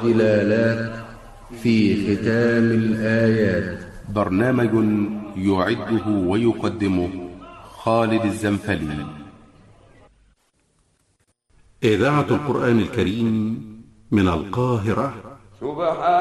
ظلالات في ختام الآيات. برنامج يعده ويقدمه خالد الزنفلي. إذاعة القرآن الكريم من القاهرة. سبحان